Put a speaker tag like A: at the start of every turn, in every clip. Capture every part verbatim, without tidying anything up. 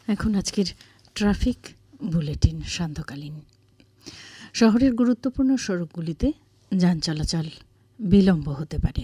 A: এখন আজকের traffic bulletin সান্ধ্যকালীন। শহরের গুরুত্বপূর্ণ সড়কগুলিতে যান চলাচল বিলম্ব হতে পারে।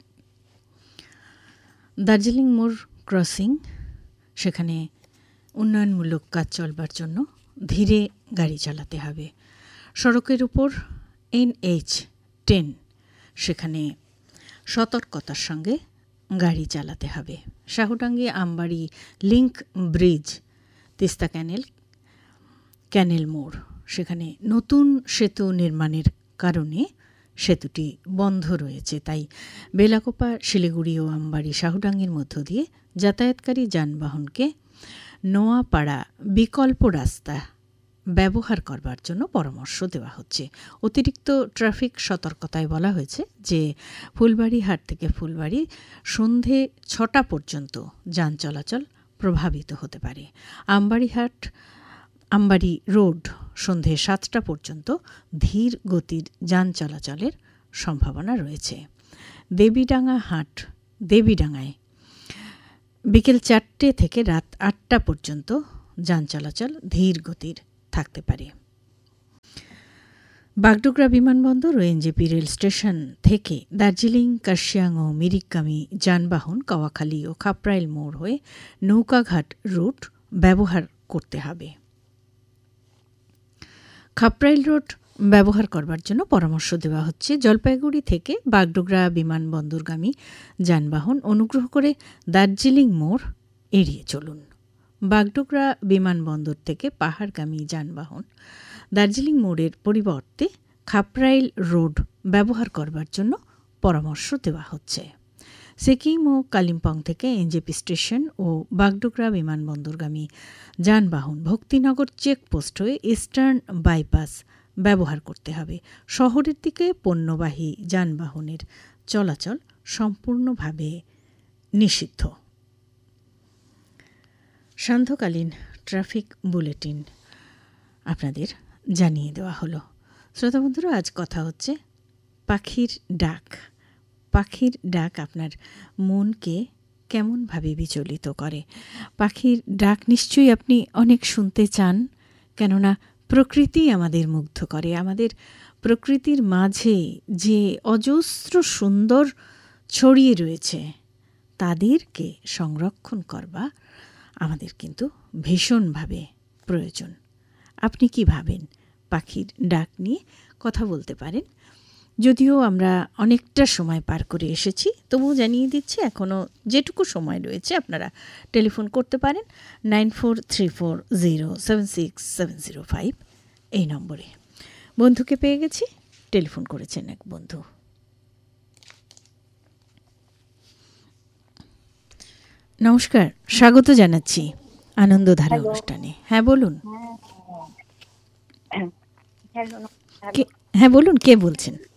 A: দার্জিলিং মোড় ক্রসিং, সেখানে উন্নয়নমূলক কাজ চলবার জন্য ধীরে গাড়ি চালাতে হবে। সড়কের উপর এনএইচ টেন, সেখানে সতর্কতার সঙ্গে গাড়ি চালাতে হবে। শাহুটাঙ্গি আমবাড়ি লিংক ব্রিজ, তিস্তা ক্যানেল ক্যানেল মোড়, সেখানে নতুন সেতু নির্মাণের কারণে সেতুটি বন্ধ রয়েছে, তাই বেলাকোপা শিলিগুড়ি ও আমবাড়ি শাহুটাঙ্গির মধ্য দিয়ে যাতায়াতকারী যানবাহনকে নোয়াপাড়া বিকল্প রাস্তা ব্যবহার করবার জন্য পরামর্শ দেওয়া হচ্ছে। অতিরিক্ত ট্রাফিক সতর্কতায় বলা হয়েছে যে ফুলবাড়ি হাট থেকে ফুলবাড়ি সন্ধে ছটা পর্যন্ত যান চলাচল প্রভাবিত হতে পারে। আমবাড়ি হাট আমবাড়ি রোড সন্ধে সাতটা পর্যন্ত ধীর গতির যান চলাচলের সম্ভাবনা রয়েছে। দেবীডাঙ্গা হাট দেবীডাঙ্গায় বিকেল চারটে থেকে রাত আটটা পর্যন্ত যান চলাচল ধীর গতির থাকতে পারে। বাগডোগরা বিমানবন্দর ও এনজেপি রেল স্টেশন থেকে দার্জিলিং, কার্শিয়াং ও মিরিকগামী যানবাহন কাওয়াখালী ও খাপরাইল মোড় হয়ে নৌকাঘাট রুট ব্যবহার করতে হবে। খাপরাইল রোড ব্যবহার করবার জন্য পরামর্শ দেওয়া হচ্ছে। জলপাইগুড়ি থেকে বাগডোগরা বিমানবন্দরগামী যানবাহন অনুগ্রহ করে দার্জিলিং মোড় এড়িয়ে চলুন। বাগডোগরা বিমানবন্দর থেকে পাহাড়গামী যানবাহন দার্জিলিং মোড়ের পরিবর্তে খাপরাইল রোড ব্যবহার করবার জন্য পরামর্শ দেওয়া হচ্ছে। সিকিম ও কালিম্পং থেকে এনজেপি স্টেশন ও বাগডোগরা বিমানবন্দরগামী যানবাহন ভক্তিনগর চেকপোস্ট হয়ে ইস্টার্ন বাইপাস ব্যবহার করতে হবে। শহরের দিকে পণ্যবাহী যানবাহনের চলাচল সম্পূর্ণভাবে নিষিদ্ধ। সান্ধ্যকালীন ট্রাফিক বুলেটিন আপনাদের জানিয়ে দেওয়া হলো। শ্রোতা বন্ধুরা, আজ কথা হচ্ছে পাখির ডাক। পাখির ডাক আপনার মনকে কেমনভাবে বিচলিত করে? পাখির ডাক নিশ্চয়ই আপনি অনেক শুনতে চান, কেননা প্রকৃতি আমাদের মুগ্ধ করে। আমাদের প্রকৃতির মাঝে যে অজস্র সুন্দর ছড়িয়ে রয়েছে, তাদেরকে সংরক্ষণ করবা আমাদের কিন্তু ভীষণভাবে প্রয়োজন। আপনি কি ভাবেন? পাখির ডাক নিয়ে কথা বলতে পারেন। যদিও আমরা অনেকটা সময় পার করে এসেছি, তবুও জানিয়ে দিচ্ছি এখনও যেটুকু সময় রয়েছে আপনারা টেলিফোন করতে পারেন nine four three four zero seven six seven zero five এই নম্বরে। বন্ধুকে পেয়ে গেছি, টেলিফোন করেছেন এক বন্ধু। নমস্কার, স্বাগত জানাচ্ছি আনন্দধারা অনুষ্ঠানে। হ্যাঁ বলুন। হ্যাঁ বলুন, কে বলছেন?